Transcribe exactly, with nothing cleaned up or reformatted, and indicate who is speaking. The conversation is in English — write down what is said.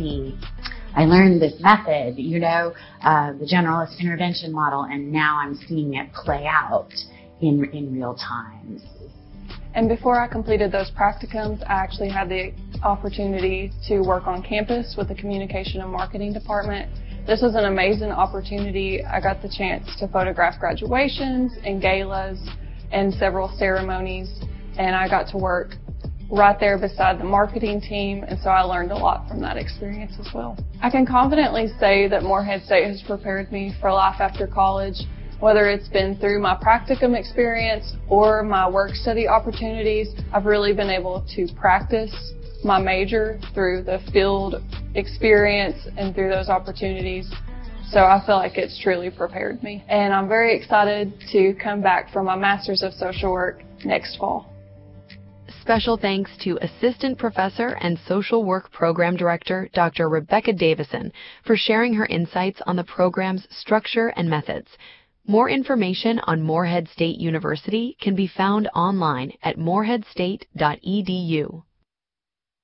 Speaker 1: see, I learned this method, you know, uh, the generalist intervention model, and now I'm seeing it play out in, in real time.
Speaker 2: And before I completed those practicums, I actually had the opportunity to work on campus with the communication and marketing department. This was an amazing opportunity. I got the chance to photograph graduations and galas and several ceremonies, and I got to work right there beside the marketing team, and so I learned a lot from that experience as well. I can confidently say that Morehead State has prepared me for life after college, whether it's been through my practicum experience or my work study opportunities. I've really been able to practice my major through the field experience and through those opportunities. So I feel like it's truly prepared me. And I'm very excited to come back for my Master's of Social Work next fall.
Speaker 3: Special thanks to Assistant Professor and Social Work Program Director, Doctor Rebecca Davison, for sharing her insights on the program's structure and methods. More information on Morehead State University can be found online at morehead state dot e d u.